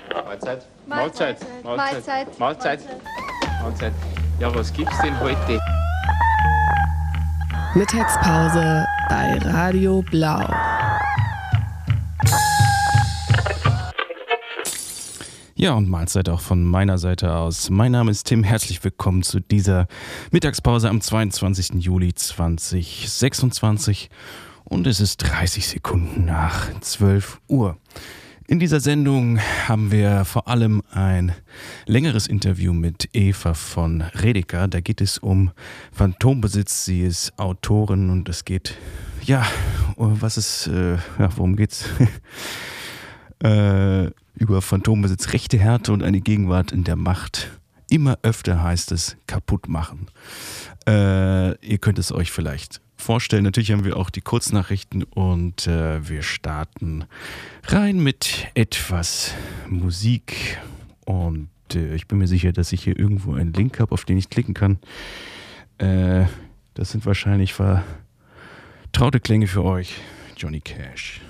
Mahlzeit. Mahlzeit. Mahlzeit. Mahlzeit. Mahlzeit. Ja, was gibt's denn heute? Mittagspause bei Radio Blau. Ja, und Mahlzeit auch von meiner Seite aus. Mein Name ist Tim, herzlich willkommen zu dieser Mittagspause am 22. Juli 2026 und es ist 30 Sekunden nach 12 Uhr. In dieser Sendung haben wir vor allem ein längeres Interview mit Eva von Redeker. Da geht es um Phantombesitz. Sie ist Autorin und es geht, worum geht's? Über Phantombesitz, rechte Härte und eine Gegenwart in der Macht. Immer öfter heißt es kaputt machen. Ihr könnt es euch vielleicht vorstellen. Natürlich haben wir auch die Kurznachrichten und wir starten rein mit etwas Musik. Und ich bin mir sicher, dass ich hier irgendwo einen Link habe, auf den ich klicken kann. Das sind wahrscheinlich vertraute Klänge für euch. Johnny Cash.